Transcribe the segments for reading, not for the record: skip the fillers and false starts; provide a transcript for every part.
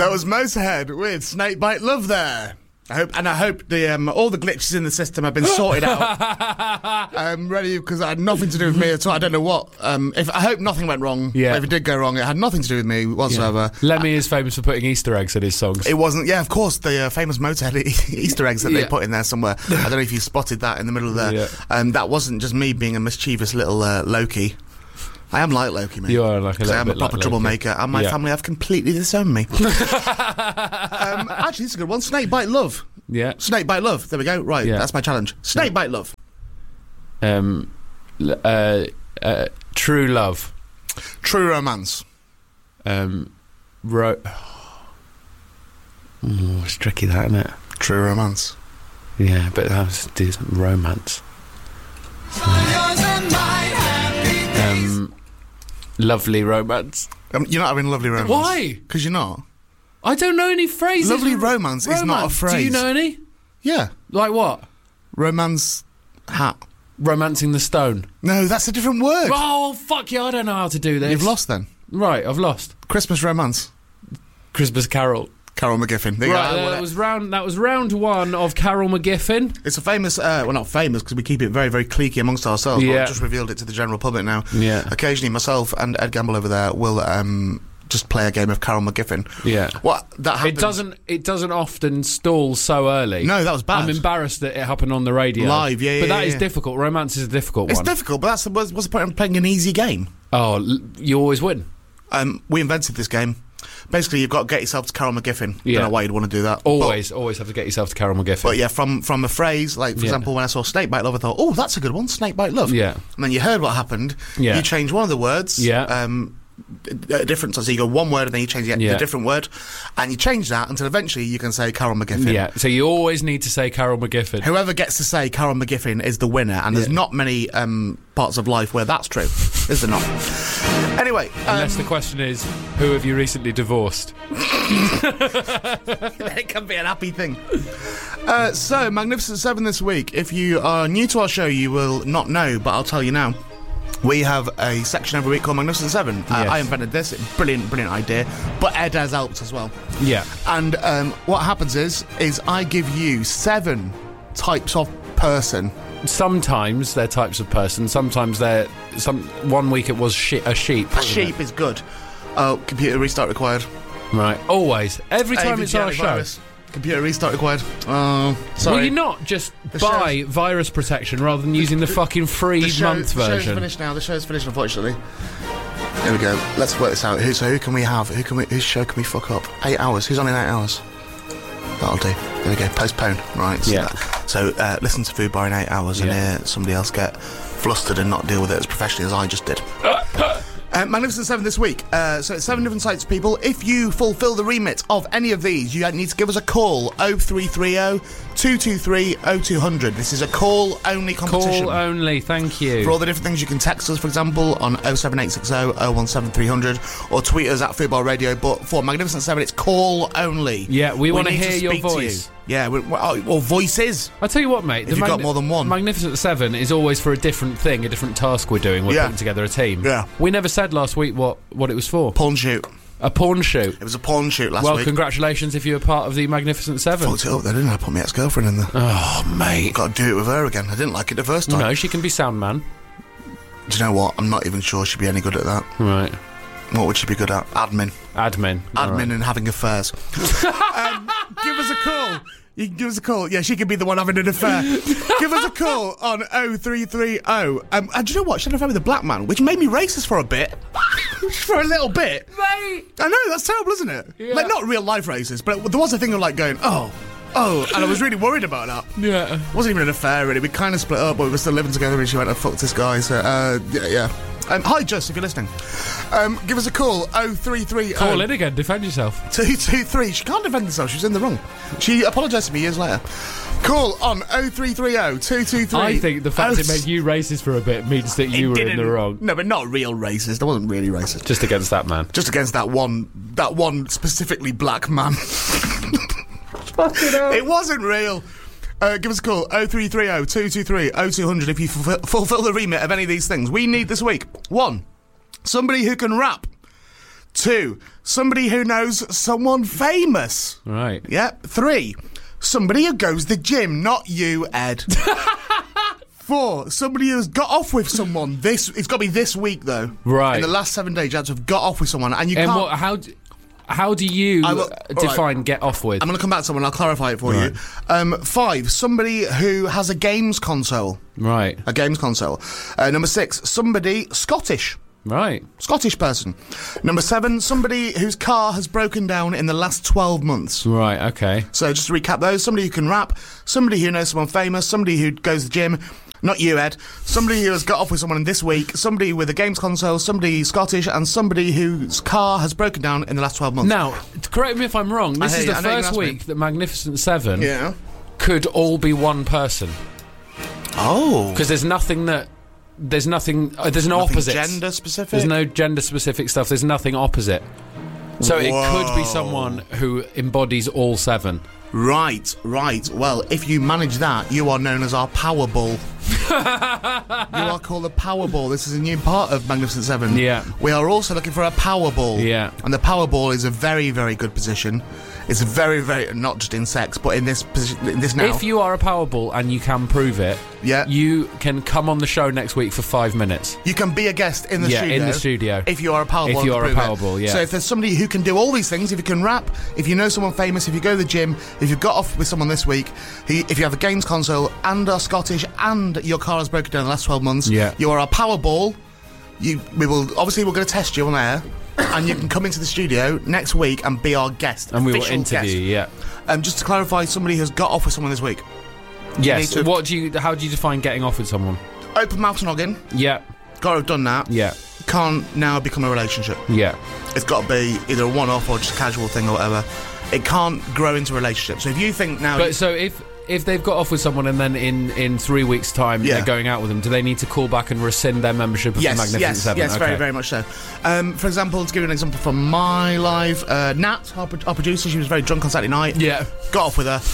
That was Motorhead with Snakebite Love there. I hope the all the glitches in the system have been sorted out. I'm ready, because it had nothing to do with me at all. I don't know what. I hope nothing went wrong. Yeah. If it did go wrong, it had nothing to do with me whatsoever. Yeah. Lemmy is famous for putting Easter eggs in his songs. It wasn't. Yeah, of course, the famous Motorhead Easter eggs that they put in there somewhere. I don't know if you spotted that in the middle of there. Yeah. That wasn't just me being a mischievous little Loki. I am like Loki, mate. You are like a little bit. I am a proper like troublemaker, and my family have completely disowned me. Actually, it's a good one. Snakebite Love. Yeah. Snakebite Love. There we go. Right, that's my challenge. Snakebite Love. True love. True romance. It's tricky, that, isn't it? True romance. Yeah, but that was romance. Lovely romance. You're not having lovely romance. Why? Because you're not. I don't know any phrases. Lovely romance is not a phrase. Do you know any? Yeah. Like what? Romance hat. Romancing the Stone. No, that's a different word. Oh, fuck you, I don't know how to do this. You've lost then. Right, I've lost. Christmas romance. Christmas Carol. Carol McGiffin. That was round one of Carol McGiffin. It's a famous, well, not famous, because we keep it very, very cliquey amongst ourselves. Yeah. But I've just revealed it to the general public now. Yeah. Occasionally, myself and Ed Gamble over there will just play a game of Carol McGiffin. Yeah. What that happens? It doesn't often stall so early. No, that was bad. I'm embarrassed that it happened on the radio live. Yeah, but yeah, that is difficult. Romance is a difficult one. It's difficult, but what's the point of playing an easy game? Oh, you always win. We invented this game. Basically, you've got to get yourself to Carol McGiffin. Yeah. Don't know why you'd want to do that. Always have to get yourself to Carol McGiffin. But yeah, from a phrase, like, for example, when I saw Snakebite Love, I thought, oh, that's a good one, Snakebite Love. Yeah. And then you heard what happened. Yeah. You change one of the words. Yeah. A different, so you go one word and then you change the different word, and you change that until eventually you can say Carol McGiffin. Yeah, so you always need to say Carol McGiffin. Whoever gets to say Carol McGiffin is the winner, and there's not many parts of life where that's true, is there not? Anyway, unless the question is, who have you recently divorced? It can be an happy thing. So, Magnificent Seven this week. If you are new to our show, you will not know, but I'll tell you now. We have a section every week called Magnificent Seven. Yes. I invented this. Brilliant idea. But Ed has helped as well. Yeah. And what happens is I give you 7 types of person. Sometimes they're types of person. Sometimes they're... One week it was a sheep. A sheep is good. Oh, computer restart required. Right. Always. Every time it's our show. Computer restart required. Oh, sorry. Will you not just buy virus protection rather than using the fucking free month version? The show's finished now. The show's finished, unfortunately. Here we go. Let's work this out. Who can we have? Whose show can we fuck up? 8 hours. Who's on in 8 hours? That'll do. There we go. Postpone. Right. So listen to Food Bar in 8 hours and hear somebody else get flustered and not deal with it as professionally as I just did. Magnificent 7 this week. So it's 7 different sites, people. If you fulfil the remit of any of these, you need to give us a call. 0330 223 0200. This is a call-only competition. Call only, thank you. For all the different things, you can text us, for example, on 07860 017300, or tweet us at Football Radio. But for Magnificent 7, it's call-only. Yeah, we want to hear your voice. Yeah, or voices. I'll tell you what, mate. If you've got more than one. Magnificent 7 is always for a different thing, a different task we're doing. We're putting together a team. Yeah. We never said last week what it was for. Porn shoot. A porn shoot. It was a porn shoot last week. Well, congratulations if you were part of the Magnificent 7. Fucked it up there, didn't I? Put my ex-girlfriend in there. Oh, mate. Got to do it with her again. I didn't like it the first time. No, she can be sound man. Do you know what? I'm not even sure she'd be any good at that. Right. What would she be good at? Admin Admin and having affairs. Give us a call. You can give us a call. Yeah, she could be the one having an affair. Give us a call on 0330. And do you know what? She had an affair with a black man, which made me racist for a bit. For a little bit. Mate! I know, that's terrible, isn't it? Yeah. Like, not real life racist, but there was a thing of like going, oh, and I was really worried about that. Yeah. It wasn't even an affair, really. We kind of split up, but we were still living together, and she went, I fucked this guy, so, yeah. Hi, Just, if you're listening. Give us a call, 0330. Call in again, defend yourself. 223. She can't defend herself, she was in the wrong. She apologised to me years later. Call on 0330 223. I think the fact it made you racist for a bit means that you were in the wrong. No, but not real racist. I wasn't really racist. Just against that man. Just against that one specifically black man. Fucking hell. It wasn't real. Give us a call, 0330 223 0200 if you fulfil the remit of any of these things. We need this week, 1, somebody who can rap. 2, somebody who knows someone famous. Right. Yep. 3, somebody who goes to the gym, not you, Ed. 4, somebody who's got off with someone. It's got to be this week, though. Right. In the last 7 days, you had to have got off with someone, and you And can't... how do you define right. get off with? I'm going to come back to someone. I'll clarify it for you. 5, somebody who has a games console. Right. A games console. Number 6, somebody Scottish. Right. Scottish person. Number 7, somebody whose car has broken down in the last 12 months. Right, okay. So just to recap those, somebody who can rap, somebody who knows someone famous, somebody who goes to the gym, not you, Ed, somebody who has got off with someone this week, somebody with a games console, somebody Scottish, and somebody whose car has broken down in the last 12 months. Now, correct me if I'm wrong, this is the first week that Magnificent Seven could all be one person. Oh. Because there's no opposite. Gender specific? There's no gender specific stuff, there's nothing opposite. So it could be someone who embodies all 7. Right. Well, if you manage that, you are known as our Powerball. You are called the Powerball. This is a new part of Magnificent Seven. Yeah. We are also looking for a Powerball. Yeah. And the Powerball is a very, very good position. It's very, very, not just in sex, but in this position, in this now. If you are a Powerball and you can prove it, you can come on the show next week for 5 minutes. You can be a guest in the studio. Yeah, in the studio. If you are a Powerball. If you are a Powerball, yeah. So if there's somebody who can do all these things, if you can rap, if you know someone famous, if you go to the gym, if you've got off with someone this week, if you have a games console and are Scottish and your car has broken down in the last 12 months, you are a Powerball. We're going to test you on air. And you can come into the studio next week and be our guest. And we will interview, just to clarify, somebody has got off with someone this week. Yes. How do you define getting off with someone? Open mouth noggin. Yeah. Got to have done that. Yeah. Can't now become a relationship. Yeah. It's got to be either a one-off or just a casual thing or whatever. It can't grow into a relationship. So if you think now... But so if they've got off with someone and then in 3 weeks' time they're going out with them, do they need to call back and rescind their membership of the Magnificent Seven? Yes, very, very much so. For example, to give you an example from my life, Nat, our producer, she was very drunk on Saturday night. Yeah. Got off with her.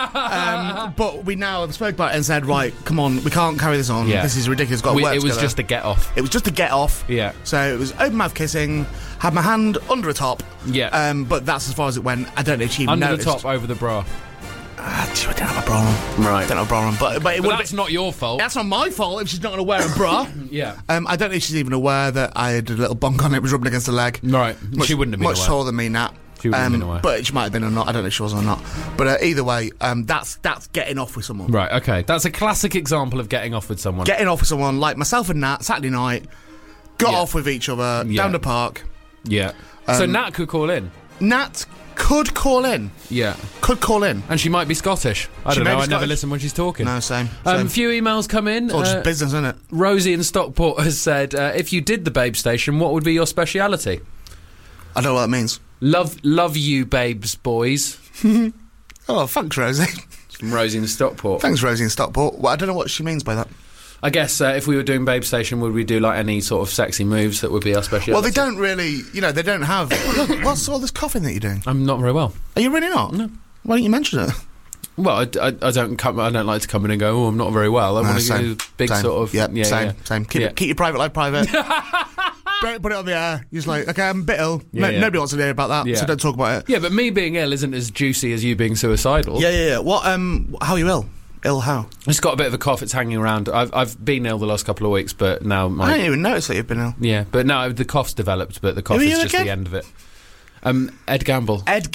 But we now have spoke about it and said, right, come on, we can't carry this on. Yeah. This is ridiculous. Got to work It was together. just a get off. It was just a get off. Yeah. So it was open mouth kissing, had my hand under a top. Yeah. But that's as far as it went. I don't know if she under noticed. the top, over the bra. I don't have a bra on. Right. Don't have a bra on. But that's not your fault. That's not my fault if she's not going to wear a bra. Yeah. I don't know if she's even aware that I had a little bonk on it, was rubbing against the leg. Right. She wouldn't have been much aware. taller than me, Nat. She wouldn't have been aware. But she might have been or not. I don't know if she was or not. But either way, that's getting off with someone. Right, okay. That's a classic example of getting off with someone. Getting off with someone, like myself and Nat, Saturday night, got off with each other, down the park. Yeah. So Nat could call in. Nat could call in. Yeah. Could call in. And she might be Scottish. I don't know. I never listen when she's talking. No, same. Few emails come in. Or just business, isn't it? Rosie in Stockport has said, if you did the Babe Station, what would be your speciality? I don't know what that means. Love you, babes, boys. Oh, thanks, Rosie. From Rosie in Stockport. Thanks, Rosie in Stockport. Well, I don't know what she means by that. I guess if we were doing Babe Station, would we do like any sort of sexy moves that would be our speciality? Well, they don't really, they don't have... Look, what's all this coughing that you're doing? I'm not very well. Are you really not? No. Why don't you mention it? Well, I don't like to come in and go, oh, I'm not very well. I want to do big sort of... Yep, same. Keep your private life private. Put it on the air. You're just like, okay, I'm a bit ill. Nobody wants to hear about that, so don't talk about it. Yeah, but me being ill isn't as juicy as you being suicidal. Yeah. What? How are you ill? Ill how? It's got a bit of a cough. It's hanging around. I've been ill the last couple of weeks, but now I didn't even notice that you've been ill. Yeah, but no, the cough's developed, but the cough is just the end of it. Ed Gamble. Off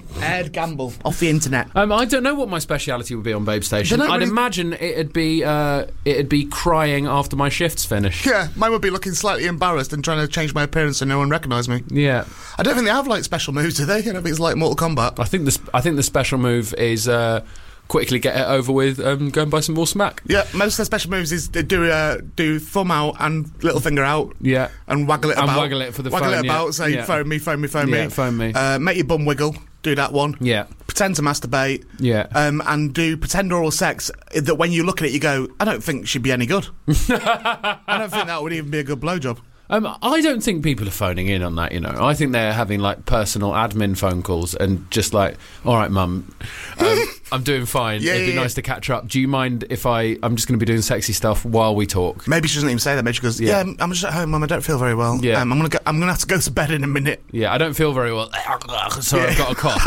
the internet. I don't know what my speciality would be on Babe Station. I'd imagine it'd be crying after my shift's finished. Yeah, mine would be looking slightly embarrassed and trying to change my appearance so no one recognised me. Yeah. I don't think they have like special moves, do they? I don't think it's like Mortal Kombat. I think the special move is quickly get it over with, go and buy some more smack. Yeah, most of the special moves is do thumb out and little finger out. Yeah. And waggle it about. And waggle it for the phone. Waggle it about, say phone me. Yeah, phone me. Make your bum wiggle. Do that one. Yeah. Pretend to masturbate. Yeah. And do pretend oral sex that when you look at it you go, I don't think she'd be any good. I don't think that would even be a good blowjob. I don't think people are phoning in on that, I think they're having, like, personal admin phone calls and just like, all right, Mum, I'm doing fine. It'd be nice to catch up. Do you mind if I'm just going to be doing sexy stuff while we talk? Maybe she doesn't even say that. Maybe she goes, yeah, I'm just at home, Mum. I don't feel very well. Yeah. I'm gonna have to go to bed in a minute. Yeah, I don't feel very well. So I've got a cough.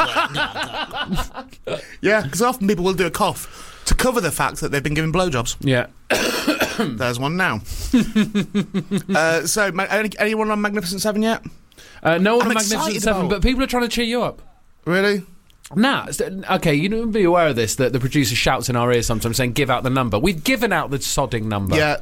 Yeah, because often people will do a cough to cover the fact that they've been given blowjobs. Yeah. There's one now. So, anyone on Magnificent 7 yet? No one on Magnificent 7, but people are trying to cheer you up. Really? Nah, okay, you need to be aware of this, that the producer shouts in our ears sometimes saying, give out the number. We've given out the sodding number. Yeah.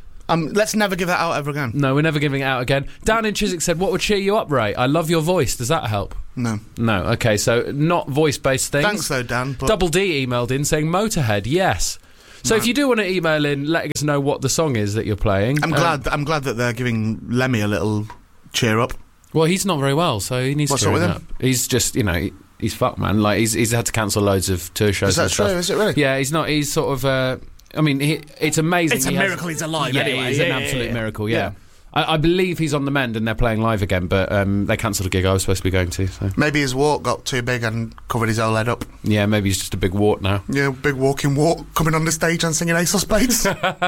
Let's never give that out ever again. No, we're never giving it out again. Dan in Chiswick said, what would cheer you up, Ray? I love your voice. Does that help? No. No, okay, so not voice-based things. Thanks, though, Dan. But Double D emailed in saying Motorhead, yes. So if you do want to email in, letting us know what the song is that you're playing. I'm glad that they're giving Lemmy a little cheer up. Well, he's not very well, so he needs to cheer up. He's just, he's fucked, man. Like, he's had to cancel loads of tour shows. Is that true? Is it really? Yeah, he's sort of... it's amazing. It's a miracle he's alive, anyway. It's an absolute miracle, yeah. I believe he's on the mend and they're playing live again, but they cancelled a gig I was supposed to be going to. So. Maybe his wart got too big and covered his whole head up. Yeah, maybe he's just a big wart now. Yeah, big walking wart coming on the stage and singing Ace of Spades.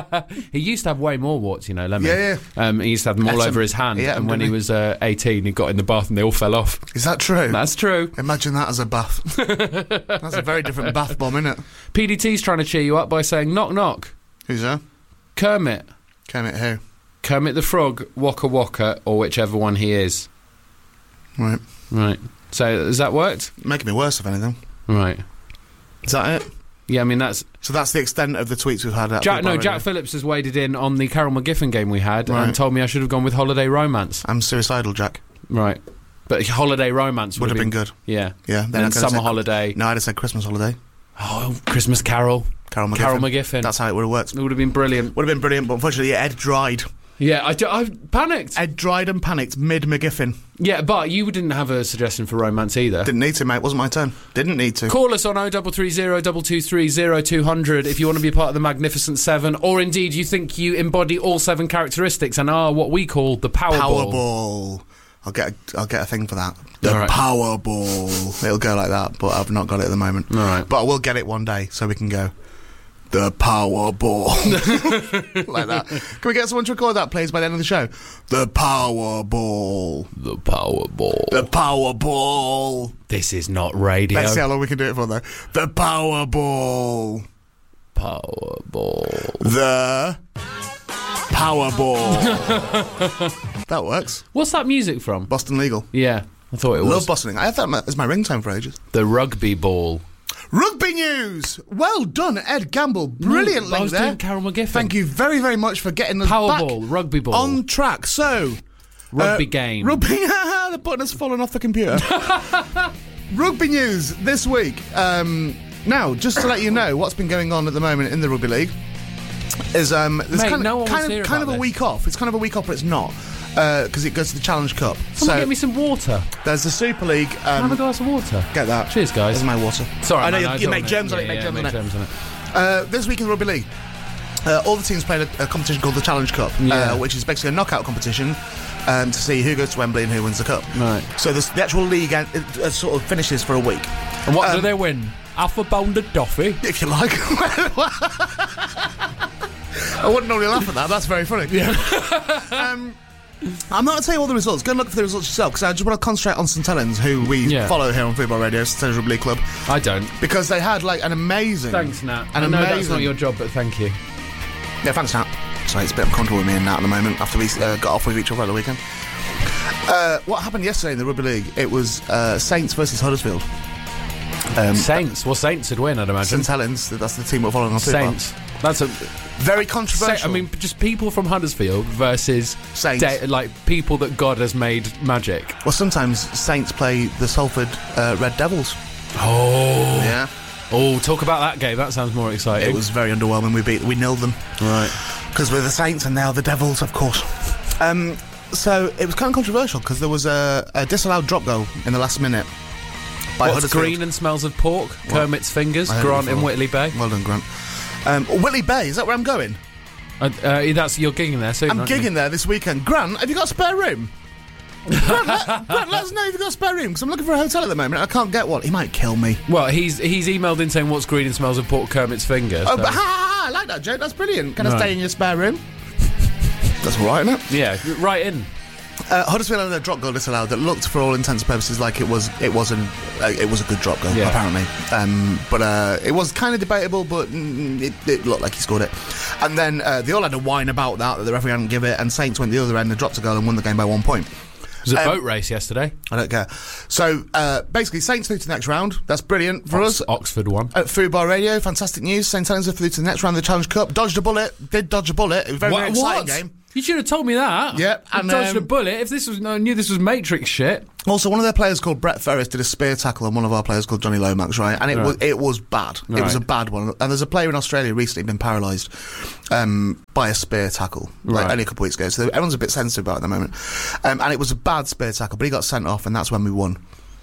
He used to have way more warts, Lemmy. Yeah. He used to have them all over his hand, and when he was 18, he got in the bath and they all fell off. Is that true? That's true. Imagine that as a bath. That's a very different bath bomb, isn't it? PDT's trying to cheer you up by saying, knock, knock. Who's that? Kermit. Kermit who? Kermit the Frog, Waka Waka, or whichever one he is. Right. So, has that worked? Making me worse, if anything. Right. Is that it? Yeah, I mean, that's... So that's the extent of the tweets we've had. Jack Phillips has waded in on the Carol McGiffin game we had and told me I should have gone with Holiday Romance. I'm suicidal, Jack. Right. But Holiday Romance would have been good. Yeah. Yeah. Then Summer Holiday. No, I'd have said Christmas Holiday. Oh, Christmas Carol. Carol McGiffin. That's how it would have worked. It would have been brilliant. Would have been brilliant, but unfortunately Ed dried. Yeah, I panicked. Ed dried and panicked mid-McGiffin. Yeah, but you didn't have a suggestion for Romance either. Didn't need to, mate. Wasn't my turn. Didn't need to. Call us on 0330 223 0200 if you want to be part of the Magnificent 7, or indeed you think you embody all 7 characteristics and are what we call the Powerball. I'll get a thing for that. The Powerball. It'll go like that, but I've not got it at the moment. All right. But I will get it one day, so we can go... The Powerball. Like that. Can we get someone to record that, please, by the end of the show? The Powerball. The Powerball. The Powerball. This is not radio. Let's see how long we can do it for, though. The Powerball. Powerball. The Powerball. That works. What's that music from? Boston Legal. Yeah, I thought it was. Love Boston Legal. I had that as my ringtone for ages. The Rugby Ball. Rugby news! Well done, Ed Gamble. Brilliant link there. Doing Carol McGiffin. Thank you very, very much for getting us Powerball, back Rugby Ball. on track. So, Rugby game. Rugby. The button has fallen off the computer. Rugby news this week. Now, just to let you know what's been going on at the moment in the Rugby League is there's kind of a week off. It's kind of a week off, but it's not. Because it goes to the Challenge Cup. Someone get me some water. There's the Super League. Have a glass of water. Get that. Cheers, guys. There's my water. Sorry, I know you make germs on it. Make germs on it. This week in the Rugby League, all the teams played a competition called the Challenge Cup, which is basically a knockout competition to see who goes to Wembley and who wins the cup. Right. So the actual league sort of finishes for a week. And what do they win? Half a pound of toffee? If you like. I wouldn't normally laugh at that. That's very funny. Yeah. I'm not going to tell you all the results. Go and look for the results yourself, because I just want to concentrate on St Helens, who we follow here on Football Radio, St Helens Rugby League Club. I don't. Because they had, an amazing... Thanks, Nat. I know that's not your job, but thank you. Yeah, thanks, Nat. Sorry, it's a bit uncomfortable with me and Nat at the moment, after we got off with each other at the weekend. What happened yesterday in the Rugby League? It was Saints versus Huddersfield. Saints? Well, Saints would win, I'd imagine. St Helens, that's the team we're following on Saints. That's a... Very controversial. I mean, just people from Huddersfield versus Saints. People that God has made magic. Well, sometimes Saints play the Salford Red Devils. Oh. Yeah. Oh, talk about that game. That sounds more exciting. It was very underwhelming. We nilled them. Right. Because we're the Saints and now the Devils, of course. So it was kind of controversial because there was a disallowed drop goal in the last minute. What's green and smells of pork? Kermit's fingers. Grant in Whitley Bay. Well done, Grant. Whitley Bay, is that where I'm going? That's you're gigging there soon. I'm gigging there this weekend. Grant, have you got a spare room? Grant, let us know if you've got a spare room, because I'm looking for a hotel at the moment. I can't get one. He might kill me. Well, he's emailed in saying what's green and smells of Port Kermit's finger. Oh, so. but I like that joke. That's brilliant. Can I stay in your spare room? That's all right, isn't it? Yeah, right in. Huddersfield had a drop goal disallowed that looked, for all intents and purposes, like it was a good drop goal, apparently. But it was kind of debatable, but it looked like he scored it. And then they all had a whine about that the referee hadn't give it, and Saints went the other end and dropped a goal and won the game by 1 point. It was a boat race yesterday. I don't care. So, basically, Saints through to the next round. That's brilliant for us. Oxford won. At Food Bar Radio, fantastic news. St Helens are through to the next round of the Challenge Cup. Dodged a bullet. Did dodge a bullet. It was a very exciting game. You should have told me that. Yeah, and dodged a bullet. If I knew this was Matrix shit. Also, one of their players called Brett Ferris did a spear tackle on one of our players called Johnny Lomax, right? And it was bad. Right. It was a bad one. And there's a player in Australia recently been paralysed by a spear tackle, like only a couple of weeks ago. So everyone's a bit sensitive about it at the moment. And it was a bad spear tackle, but he got sent off, and that's when we won.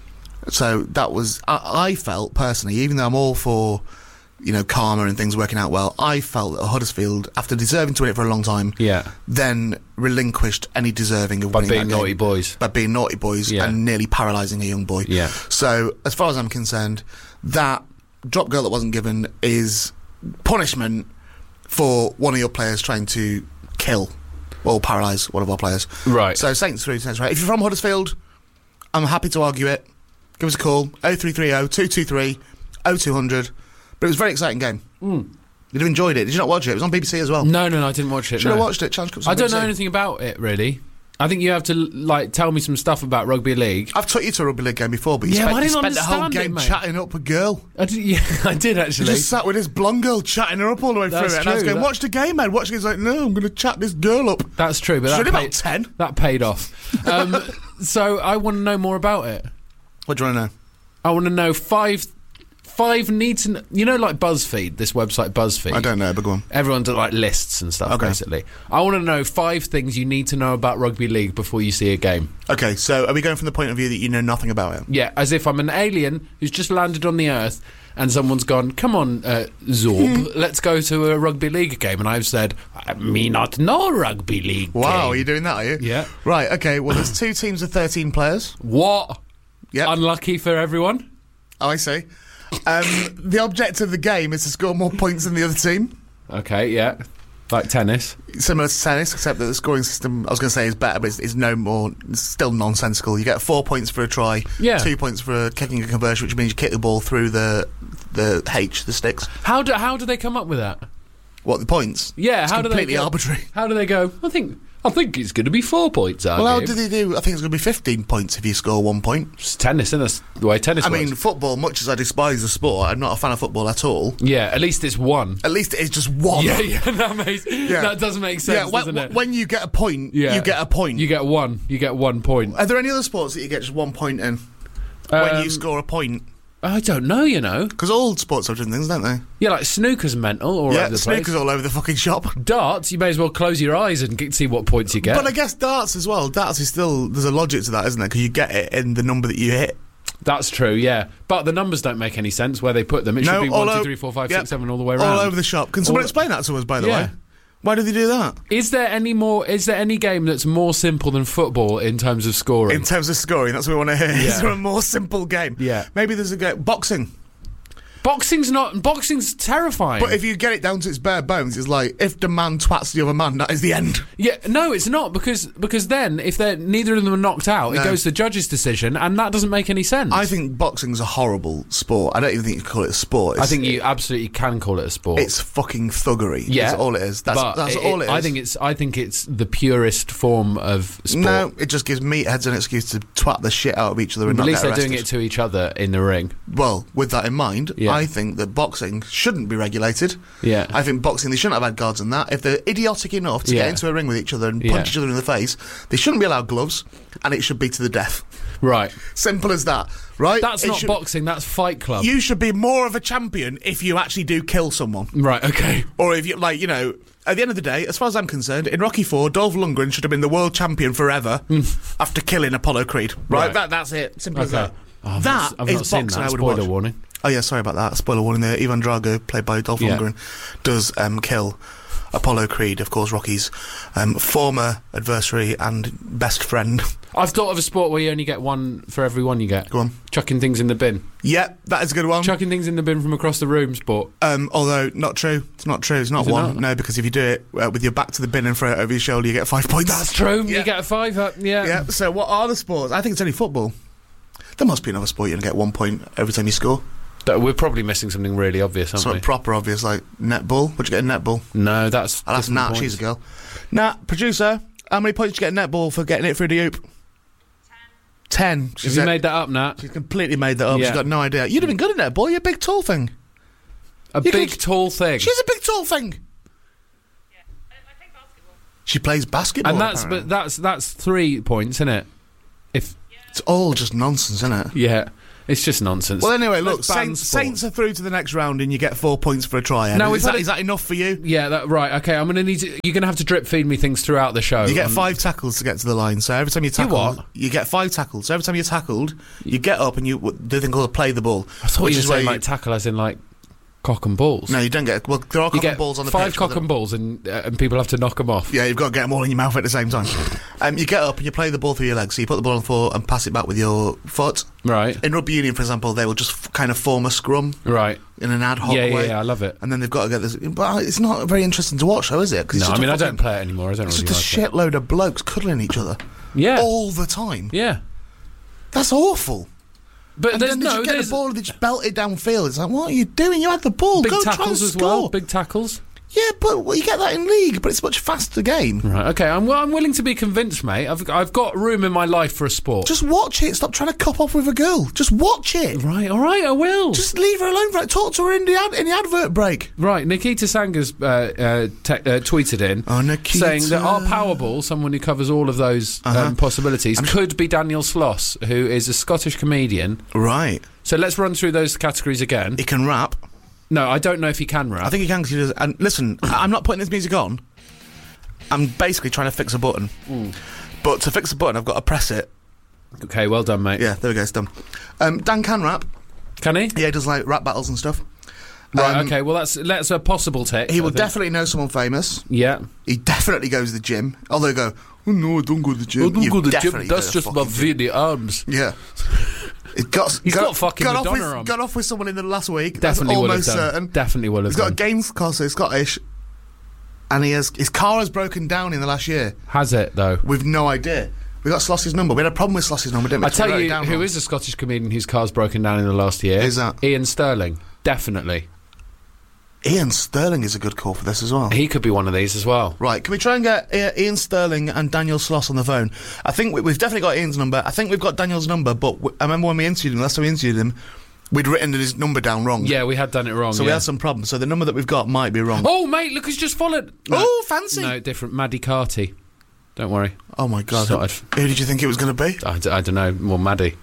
So that was, I felt personally, even though I'm all for, karma and things working out well, I felt that Huddersfield, after deserving to win it for a long time, then relinquished any deserving of winning that game. By being naughty boys and nearly paralysing a young boy. Yeah. So, as far as I'm concerned, that drop goal that wasn't given is punishment for one of your players trying to kill or paralyse one of our players. Right. So, Saints through, Saints right. If you're from Huddersfield, I'm happy to argue it. Give us a call, 0330 223 0200. But it was a very exciting game. You'd have enjoyed it. Did you not watch it? It was on BBC as well. No, I didn't watch it. Should have watched it. Challenge Cup's on I don't BBC. know anything about it, really. I think you have to, tell me some stuff about rugby league. I've took you to a rugby league game before, but you spent the whole game chatting up a girl. I did actually. You just sat with this blonde girl chatting her up all the way through it. And I was going, watch the game, man. Watch it. He's like, no, I'm going to chat this girl up. That's true, but about 10. That paid off. So I want to know more about it. What do you want to know? I want to know five need to know, like BuzzFeed, this website BuzzFeed. I don't know, but go on. Everyone does lists and stuff, basically. I want to know 5 things you need to know about rugby league before you see a game. Okay, so are we going from the point of view that you know nothing about it? Yeah, as if I'm an alien who's just landed on the Earth and someone's gone, come on, Zorb, let's go to a rugby league game. And I've said, me not know rugby league Wow, game. are you doing that, are you? Yeah. Right, okay, well, there's 2 teams of 13 players. What? Yep. Unlucky for everyone? Oh, I see. The objective of the game is to score more points than the other team. Okay, yeah. Like tennis. Similar to tennis, except that the scoring system, I was going to say, is better, but it's no more, it's still nonsensical. You get 4 points for a try, 2 points for kicking a conversion, which means you kick the ball through the sticks. How do they come up with that? What, the points? Yeah, it's completely arbitrary. How do they go, I think it's going to be 4 points, Well, how do they do? I think it's going to be 15 points if you score 1 point. It's tennis, isn't it? The way tennis works. I mean, football, much as I despise the sport, I'm not a fan of football at all. Yeah, at least it's 1. At least it's just 1. Yeah, that does make sense, doesn't it? When you get a point, you get a point. You get 1. You get 1 point. Are there any other sports that you get just 1 point in when you score a point? I don't know, Because all sports have different things, don't they? Yeah, like snooker's mental all over the place. Snooker's all over the fucking shop. Darts, you may as well close your eyes and see what points you get. But I guess darts as well. Darts is still, there's a logic to that, isn't there? Because you get it in the number that you hit. That's true, yeah. But the numbers don't make any sense where they put them. It should be 1, 2, 3, 4, 5, 6, 7 all the way around. All over the shop. Can someone explain that to us, by the way? Why do they do that? Is there any game that's more simple than football in terms of scoring? In terms of scoring, that's what we want to hear. Yeah. Is there a more simple game? Yeah. Maybe there's a game. Boxing. Boxing's terrifying. But if you get it down to its bare bones, it's like, if the man twats the other man, that is the end. Yeah, no, it's not, because then, if neither of them are knocked out, it goes to the judge's decision, and that doesn't make any sense. I think boxing's a horrible sport. I don't even think you can call it a sport. I think you absolutely can call it a sport. It's fucking thuggery. Yeah. That's all it is. That's all it is. I think it's the purest form of sport. No, it just gives meatheads an excuse to twat the shit out of each other and not get arrested. At least they're doing it to each other in the ring. Well, with that in mind, I think that boxing shouldn't be regulated. Yeah. I think boxing, they shouldn't have had guards in that. If they're idiotic enough to get into a ring with each other and punch each other in the face, they shouldn't be allowed gloves, and it should be to the death. Right. Simple as that, right? That's not boxing, that's Fight Club. You should be more of a champion if you actually do kill someone. Right, okay. Or if you, at the end of the day, as far as I'm concerned, in Rocky IV, Dolph Lundgren should have been the world champion forever after killing Apollo Creed. Right? That's it. Simple as that. I've not seen boxing that. I would Spoiler watch. Warning. Oh yeah, sorry about that. Spoiler warning there. Ivan Drago, played by Dolph Lundgren, does kill Apollo Creed, of course, Rocky's former adversary and best friend. I've thought of a sport where you only get one for every one you get. Go on. Chucking things in the bin. Yep, that is a good one. Chucking things in the bin from across the room sport. Although, not true. It's not true. It's not one. No, because if you do it with your back to the bin and throw it over your shoulder, you get 5 points. That's true. Yeah. You get a 5 up. Yeah. Yeah. So what are the sports? I think it's only football. There must be another sport you're going to get 1 point every time you score. We're probably missing something really obvious, aren't we? Something proper obvious, like netball. Would you get in netball? No, that's... I'll ask Nat, she's a girl. Nat, producer, how many points did you get in netball for getting it through the hoop? 10. Have you made that up, Nat? She's completely made that up. Yeah. She's got no idea. You'd have been good at netball. You're a big, tall thing. Tall thing? She's a big, tall thing. Yeah. I play basketball. She plays basketball. And that's 3 points, isn't it? It's all just nonsense, isn't it? Yeah. It's just nonsense. Well, anyway, look, Let's ban Saints are through to the next round and you get 4 points for a try. No, is that enough for you? Yeah, right, okay, I'm going to need to... You're going to have to drip feed me things throughout the show. You get 5 tackles to get to the line, so every time you tackle... what? You get 5 tackles. So every time you're tackled, you get up and you do a thing called play the ball. I thought you were saying, like, tackle as in, like, cock and balls. No, you don't get... Well, there are cock and balls on the pitch. 5 cock and balls and people have to knock them off. Yeah, you've got to get them all in your mouth at the same time. You get up and you play the ball through your legs. So you put the ball on the floor and pass it back with your foot. Right. In rugby union, for example, they will just kind of form a scrum. Right. In an ad hoc way. Yeah, I love it. And then they've got to get this... But it's not very interesting to watch, though, is it? No, I mean, I don't play it anymore. I don't it's really just a like shitload of blokes cuddling each other. Yeah. All the time. Yeah. That's awful. But and then they just get the ball and they just belt it downfield. It's like, what are you doing? You had the ball. Big Go try and tackles as score. well. Big tackles. Yeah, but you get that in league, but it's a much faster game. Right, okay, I'm willing to be convinced, mate. I've got room in my life for a sport. Just watch it. Stop trying to cop off with a girl. Just watch it. Right, all right, I will. Just leave her alone. Right, talk to her in the advert break. Right, Nikita Sanga's tweeted in saying that our Powerball, someone who covers all of those possibilities, could be Daniel Sloss, who is a Scottish comedian. Right. So let's run through those categories again. He can rap. No, I don't know if he can rap. I think he can because he does. And listen, I'm not putting this music on. I'm basically trying to fix a button. But to fix a button, I've got to press it. Okay, well done, mate. Yeah, there we go, it's done. Dan can rap. Can he? Yeah, he does like rap battles and stuff. Right, okay, well that's a possible tick. He will definitely know someone famous. Yeah. He definitely goes to the gym. Although they go, oh no, I don't go to the gym. I don't go to the gym, that's just my veiny arms. Yeah. He's got fucking Madonna on. Got off with someone in the last week. Definitely will have done. Certain. Definitely will have He's got a game card, so he's Scottish. And his car has broken down in the last year. Has it, though? We've no idea. We got Sloss's number. We had a problem with Sloss's number, didn't we? I tell you who is a Scottish comedian whose car's broken down in the last year. Who's that? Ian Sterling. Definitely. Ian Sterling is a good call for this as well. He could be one of these as well. Right, can we try and get Ian Sterling and Daniel Sloss on the phone? I think we've definitely got Ian's number. I think we've got Daniel's number, but I remember when we interviewed him, last time we interviewed him, we'd written his number down wrong. Yeah, we had done it wrong. So we had some problems. So the number that we've got might be wrong. Oh, mate, look who's just followed. No, oh, fancy. No, different. Maddie Carty. Don't worry. Oh, my God. Who did you think it was going to be? I don't know. Well, Maddie.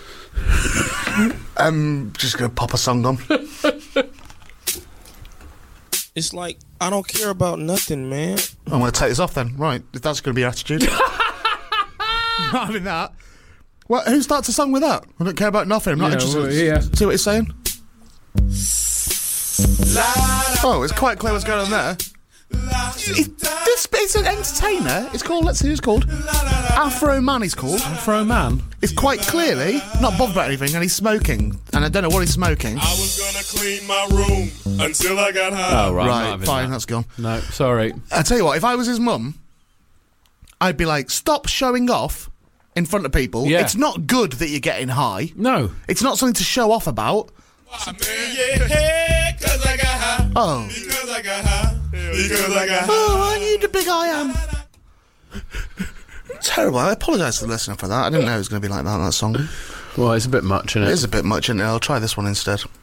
Just going to pop a song on. It's like, I don't care about nothing, man. I'm going to take this off then. Right, if that's going to be your attitude. Not having that. Well, who starts a song with that? I don't care about nothing. I'm not interested. Yeah. See what he's saying? Oh, it's quite clear what's going on there. It's an entertainer. It's called, let's see who's called. Afro Man he's called. Afro Man? It's quite clearly not bothered about anything, and he's smoking. And I don't know what he's smoking. I was gonna clean my room until I got high. Oh, right, fine, that's gone. No, sorry. I tell you what, if I was his mum, I'd be like, stop showing off in front of people. Yeah. It's not good that you're getting high. No. It's not something to show off about. Yeah, 'cause I got high. Oh. Because I got high. Because I got high. Oh, aren't you the big I am? Terrible. I apologise to the listener for that. I didn't know it was going to be like that song. Well, it's a bit much, isn't it? It is a bit much, isn't it? I'll try this one instead.